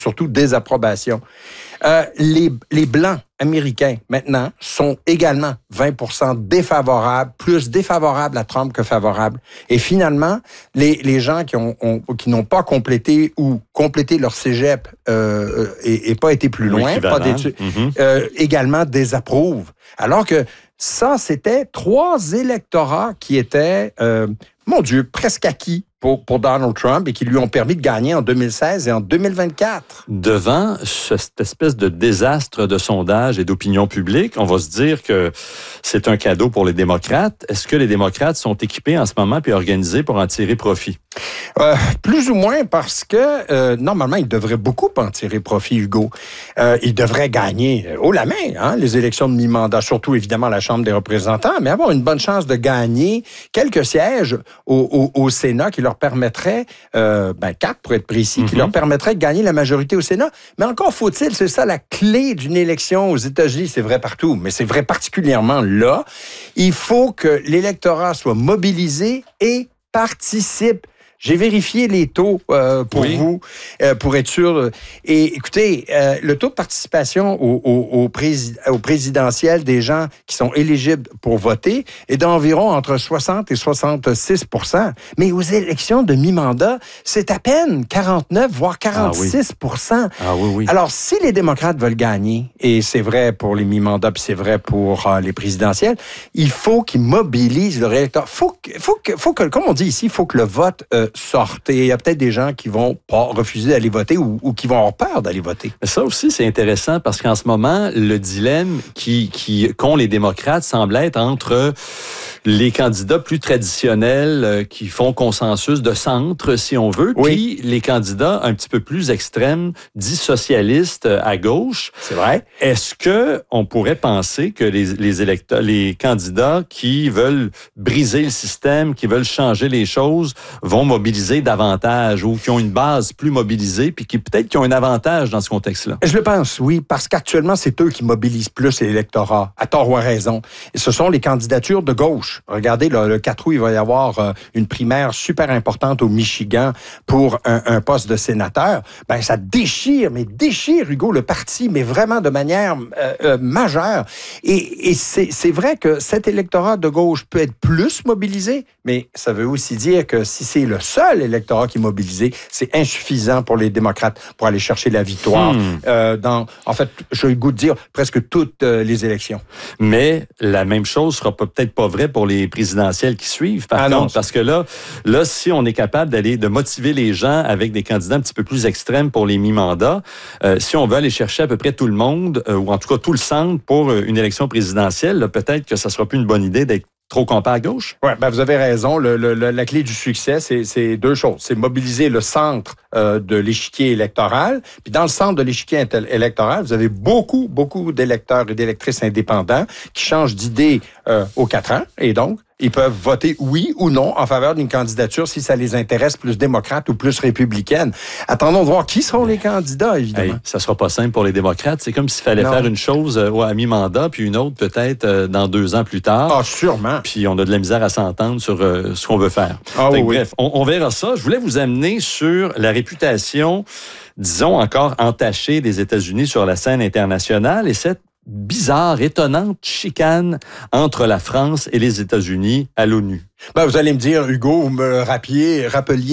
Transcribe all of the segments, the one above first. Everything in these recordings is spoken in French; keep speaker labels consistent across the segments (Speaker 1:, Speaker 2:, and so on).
Speaker 1: surtout désapprobation. Les Blancs américains, maintenant, sont également 20% défavorables, plus défavorables à Trump que favorables. Et finalement, les gens qui n'ont pas complété ou complété leur cégep et pas été plus loin, également désapprouvent. Alors que ça, c'était 3 électorats qui étaient, mon Dieu, presque acquis pour Donald Trump et qui lui ont permis de gagner en 2016 et en 2024.
Speaker 2: Devant cette espèce de désastre de sondage et d'opinion publique, on va se dire que c'est un cadeau pour les démocrates. Est-ce que les démocrates sont équipés en ce moment puis organisés pour en tirer profit?
Speaker 1: Plus ou moins parce que normalement, ils devraient beaucoup en tirer profit, Hugo. Ils devraient gagner haut la main les élections de mi-mandat, surtout évidemment la Chambre des représentants, mais avoir une bonne chance de gagner quelques sièges au Sénat qui leur permettrait, 4 pour être précis, qui leur permettrait de gagner la majorité au Sénat. Mais encore faut-il, c'est ça la clé d'une élection aux États-Unis, c'est vrai partout, mais c'est vrai particulièrement là. Il faut que l'électorat soit mobilisé et participe. J'ai vérifié les taux pour vous, pour être sûr. Et écoutez, le taux de participation au présidentiel des gens qui sont éligibles pour voter est d'environ entre 60 et 66 %. Mais aux élections de mi-mandat, c'est à peine 49, voire 46 %. Alors, si les démocrates veulent gagner, et c'est vrai pour les mi-mandats, puis c'est vrai pour les présidentielles, il faut qu'ils mobilisent leur électorat. Faut que, comme on dit ici, il faut que le vote sortent. Et il y a peut-être des gens qui vont pas refuser d'aller voter ou qui vont avoir peur d'aller voter.
Speaker 2: Ça aussi, c'est intéressant parce qu'en ce moment, le dilemme qu'ont les démocrates semble être entre les candidats plus traditionnels qui font consensus de centre, si on veut, puis les candidats un petit peu plus extrêmes, dits socialistes à gauche.
Speaker 1: C'est vrai.
Speaker 2: Est-ce que on pourrait penser que les candidats qui veulent briser le système, qui veulent changer les choses, vont mobiliser davantage ou qui ont une base plus mobilisée puis qui peut-être qui ont un avantage dans ce contexte-là?
Speaker 1: Je le pense, oui, parce qu'actuellement, c'est eux qui mobilisent plus l'électorat, à tort ou à raison. Et ce sont les candidatures de gauche. Regardez, le 4 août, il va y avoir une primaire super importante au Michigan pour un poste de sénateur. Ben, ça déchire, Hugo, le parti, mais vraiment de manière majeure. Et c'est vrai que cet électorat de gauche peut être plus mobilisé, mais ça veut aussi dire que si c'est le seul électorat qui est mobilisé, c'est insuffisant pour les démocrates pour aller chercher la victoire dans, en fait, j'ai le goût de dire, presque toutes les élections.
Speaker 2: Mais la même chose sera peut-être pas vraie pour les présidentielles qui suivent, par contre, parce que là, si on est capable de motiver les gens avec des candidats un petit peu plus extrêmes pour les mi-mandats, si on veut aller chercher à peu près tout le monde, ou en tout cas tout le centre pour une élection présidentielle, là, peut-être que ça sera plus une bonne idée d'être trop compact à gauche?
Speaker 1: Oui, vous avez raison. La clé du succès, c'est 2 choses. C'est mobiliser le centre de l'échiquier électoral. Puis dans le centre de l'échiquier électoral, vous avez beaucoup d'électeurs et d'électrices indépendants qui changent d'idée aux 4 ans. Et donc, ils peuvent voter oui ou non en faveur d'une candidature si ça les intéresse plus démocrate ou plus républicaine. Attendons de voir qui seront les candidats, évidemment.
Speaker 2: Ça sera pas simple pour les démocrates. C'est comme s'il fallait faire une chose à mi-mandat, puis une autre peut-être dans 2 ans plus tard.
Speaker 1: Ah, sûrement.
Speaker 2: Puis on a de la misère à s'entendre sur ce qu'on veut faire. Bref, on verra ça. Je voulais vous amener sur la réputation, disons, encore entachée des États-Unis sur la scène internationale et cette bizarre, étonnante chicane entre la France et les États-Unis à l'ONU.
Speaker 1: Vous allez me dire, Hugo, vous me rappeliez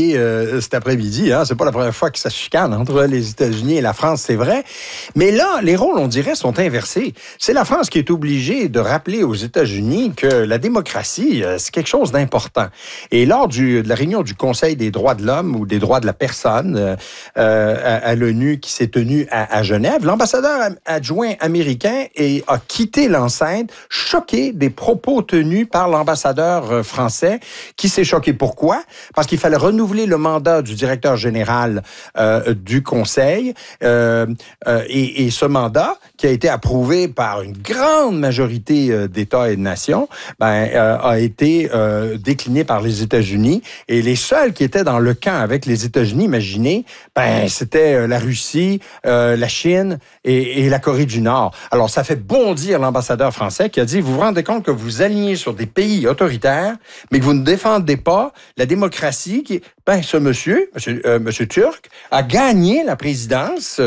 Speaker 1: cet après-midi, c'est pas la première fois que ça chicane entre les États-Unis et la France, c'est vrai. Mais là, les rôles, on dirait, sont inversés. C'est la France qui est obligée de rappeler aux États-Unis que la démocratie, c'est quelque chose d'important. Et lors de la réunion du Conseil des droits de l'homme ou des droits de la personne à l'ONU qui s'est tenue à Genève, l'ambassadeur adjoint américain a quitté l'enceinte, choqué des propos tenus par l'ambassadeur français, qui s'est choqué. Pourquoi? Parce qu'il fallait renouveler le mandat du directeur général du Conseil et ce mandat, qui a été approuvé par une grande majorité d'États et de nations, a été décliné par les États-Unis. Et les seuls qui étaient dans le camp avec les États-Unis, imaginez, c'était la Russie, la Chine et la Corée du Nord. Alors, ça fait bondir l'ambassadeur français qui a dit, vous vous rendez compte que vous alignez sur des pays autoritaires, mais que vous ne défendez pas la démocratie qui... Ben, ce monsieur Turc, a gagné la présidence